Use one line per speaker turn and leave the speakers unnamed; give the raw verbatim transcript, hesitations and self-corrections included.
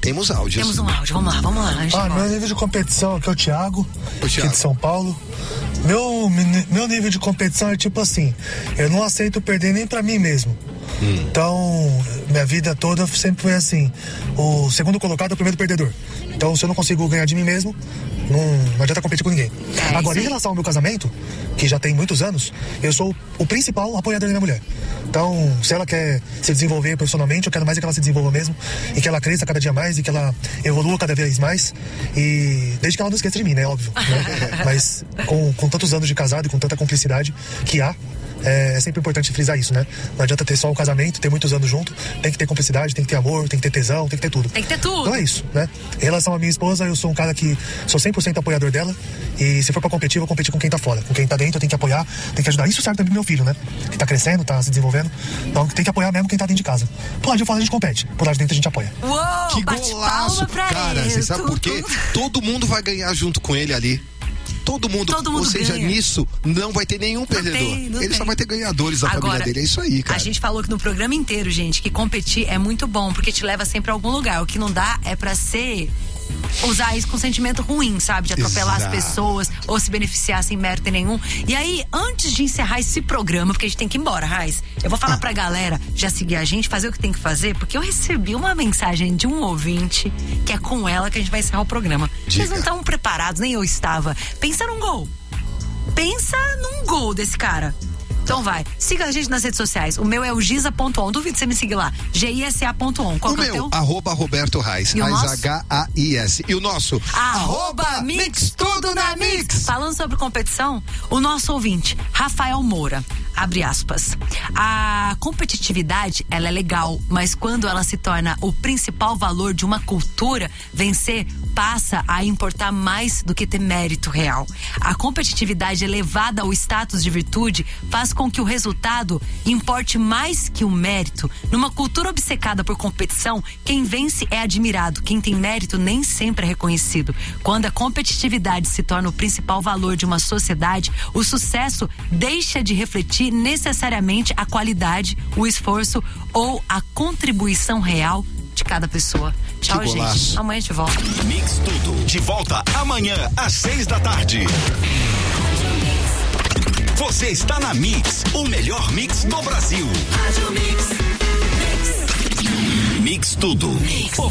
Temos áudios.
Temos um áudio, vamos lá, vamos lá.
Ah, meu nível de competição aqui é o Thiago,
o Thiago.
aqui de São Paulo. Meu, meu nível de competição é tipo assim, eu não aceito perder nem pra mim mesmo. Hum. Então, minha vida toda sempre foi assim, o segundo colocado é o primeiro perdedor. Então, se eu não consigo ganhar de mim mesmo, não, não adianta competir com ninguém. É, agora, em relação ao meu casamento, que já tem muitos anos, eu sou o principal apoiador da minha mulher. Então, se ela quer se desenvolver profissionalmente, eu quero mais é que ela se desenvolva mesmo, e que ela cresça cada dia mais, e que ela evolua cada vez mais, e desde que ela não esqueça de mim, né, óbvio, né? Mas com, com tantos anos de casado e com tanta cumplicidade que há, É, é sempre importante frisar isso, né? Não adianta ter só o casamento, ter muitos anos junto, tem que ter cumplicidade, tem que ter amor, tem que ter tesão, tem que ter tudo.
Tem que ter tudo.
Então é isso, né? Em relação à minha esposa, eu sou um cara que sou cem por cento apoiador dela, e se for pra competir, eu vou competir com quem tá fora. Com quem tá dentro, eu tenho que apoiar, tem que ajudar. Isso serve também pro meu filho, né? Que tá crescendo, tá se desenvolvendo. Então tem que apoiar mesmo quem tá dentro de casa. Por lá de fora a gente compete, por lá de dentro a gente apoia.
Uou,
que golaço, cara, você sabe por quê? Todo mundo vai ganhar junto com ele ali. Todo mundo,
Todo mundo
ou seja,
ganha.
Nisso não vai ter nenhum
não
perdedor.
Tem, não
ele
tem.
só vai ter ganhadores da
Agora,
família dele, é isso aí, cara.
A gente falou que no programa inteiro, gente, que competir é muito bom, porque te leva sempre a algum lugar. O que não dá é pra ser usar isso com sentimento ruim, sabe? De atropelar
Exato.
as pessoas ou se beneficiar sem mérito nenhum. E aí, antes de encerrar esse programa, porque a gente tem que ir embora, Raiz, eu vou falar ah. pra galera já seguir a gente, fazer o que tem que fazer, porque eu recebi uma mensagem de um ouvinte que é com ela que a gente vai encerrar o programa.
Diga.
Vocês não estão preparados, nem eu estava. Pensa num gol. Pensa num gol desse cara. Então vai, siga a gente nas redes sociais. O meu é o giza ponto on. Duvido você me seguir lá. G I S A ponto on. Qual
o
que é
meu,
o teu?
arroba Roberto Raiz. Raiz H A I S. E o nosso?
Arroba Mix Tudo na Mix. Falando sobre competição, o nosso ouvinte, Rafael Moura. Abre aspas. A competitividade, ela é legal, mas quando ela se torna o principal valor de uma cultura, vencer passa a importar mais do que ter mérito real. A competitividade elevada ao status de virtude faz com que o resultado importe mais que o mérito. Numa cultura obcecada por competição, quem vence é admirado, quem tem mérito nem sempre é reconhecido. Quando a competitividade se torna o principal valor de uma sociedade, o sucesso deixa de refletir necessariamente a qualidade, o esforço ou a contribuição real de cada pessoa. Tchau, gente. Amanhã a gente volta.
Mix Tudo, de volta amanhã às seis da tarde. Você está na Mix, o melhor mix do Brasil. Mix, mix. Mix Tudo. Mix.